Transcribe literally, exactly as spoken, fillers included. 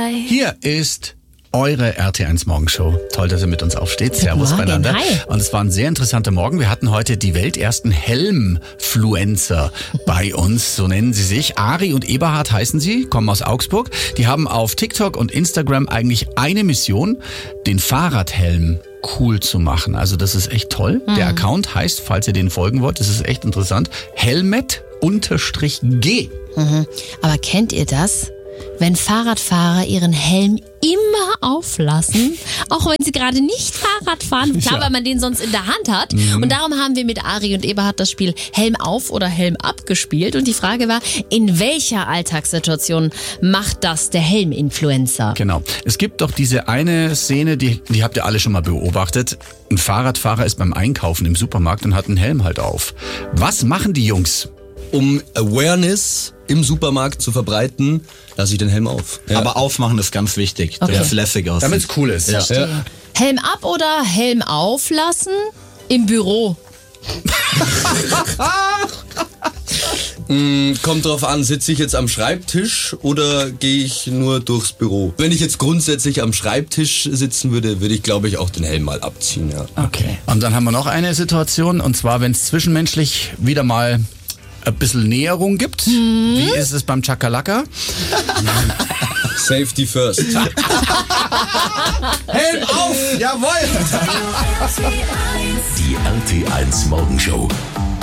drei. Hier ist eure R T eins Morgenshow. Toll, dass ihr mit uns aufsteht. Servus Morgen, beieinander. hi. Und es war ein sehr interessanter Morgen. Wir hatten heute die weltersten Helmfluencer bei uns, so nennen sie sich. Ari und Eberhard heißen sie, kommen aus Augsburg. Die haben auf TikTok und Instagram eigentlich eine Mission, den Fahrradhelm cool zu machen. Also das ist echt toll. Mhm. Der Account heißt, falls ihr denen folgen wollt, das ist echt interessant, Helmet-G. Mhm. Aber kennt ihr das? Wenn Fahrradfahrer ihren Helm immer auflassen, auch wenn sie gerade nicht Fahrrad fahren, klar, ja. weil man den sonst in der Hand hat. Mhm. Und darum haben wir mit Ari und Eberhard das Spiel Helm auf oder Helm ab gespielt. Und die Frage war, in welcher Alltagssituation macht das der Helm-Influencer? Genau. Es gibt doch diese eine Szene, die, die habt ihr alle schon mal beobachtet. Ein Fahrradfahrer ist beim Einkaufen im Supermarkt und hat einen Helm halt auf. Was machen die Jungs? Um Awareness im Supermarkt zu verbreiten, lasse ich den Helm auf. Ja. Aber aufmachen ist ganz wichtig, Okay. damit es lässig aussieht. Damit es cool ist. Ja. Ja. Helm ab oder Helm auflassen im Büro? Mm, kommt drauf an, sitze ich jetzt am Schreibtisch oder gehe ich nur durchs Büro? Wenn ich jetzt grundsätzlich am Schreibtisch sitzen würde, würde ich, glaube ich, auch den Helm mal abziehen. Ja. Okay. Und dann haben wir noch eine Situation, und zwar, wenn es zwischenmenschlich wieder mal ein bisschen Näherung gibt. Hm. Wie ist es beim Chakalaka? Safety first. Helm auf! Jawohl! Die R T eins Morgenshow.